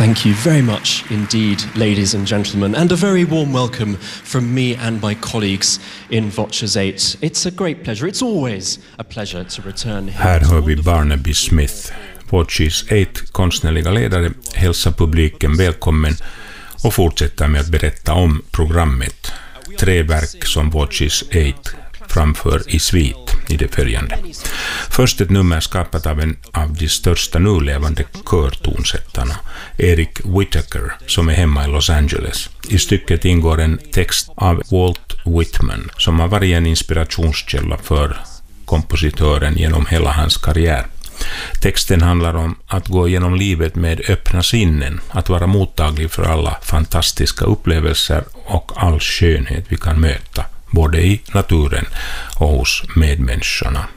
Thank you very much indeed, ladies and gentlemen, and a very warm welcome from me and my colleagues in Voces 8. It's a great pleasure. It's always a pleasure to return here. Här hör vi Barnaby Smith, Voces 8 konstnärliga ledare, hälsa publiken välkommen och fortsätta med att berätta om programmet. 3 verk som Voces 8 framför i svit i det följande. Först ett nummer skapat av en av de största nulevande körtonsättarna, Eric Whittaker, som är hemma i Los Angeles. I stycket ingår en text av Walt Whitman, som har varit en inspirationskälla för kompositören genom hela hans karriär. Texten handlar om att gå genom livet med öppna sinnen, att vara mottaglig för alla fantastiska upplevelser och all skönhet vi kan möta, både i naturen och hos medmänniskorna.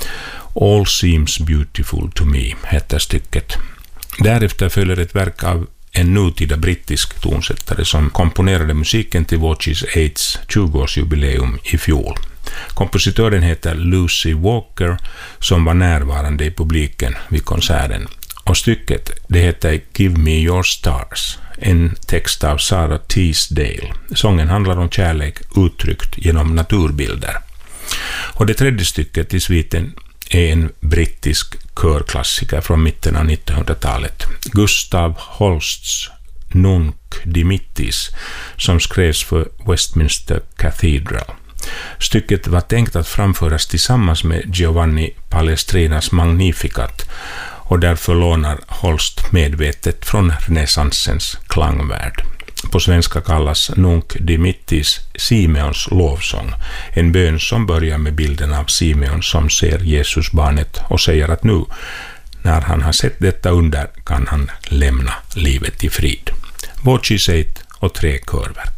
All seems beautiful to me, heter stycket. Därefter följer ett verk av en nutida brittisk tonsättare som komponerade musiken till Voces 8s 20-årsjubileum i fjol. Kompositören heter Lucy Walker, som var närvarande i publiken vid konserten. Och stycket, det heter Give Me Your Stars, en text av Sarah Teasdale. Sången handlar om kärlek uttryckt genom naturbilder. Och det tredje stycket i sviten är en brittisk körklassiker från mitten av 1900-talet. Gustav Holsts Nunc Dimittis, som skrevs för Westminster Cathedral. Stycket var tänkt att framföras tillsammans med Giovanni Palestrinas Magnificat, och därför lånar Holst medvetet från renässansens klangvärld. På svenska kallas Nunc Dimittis Simeons lovsång, en bön som börjar med bilden av Simeon som ser Jesusbarnet och säger att nu, när han har sett detta under, kan han lämna livet i frid. Voces 8 och 3 körverk.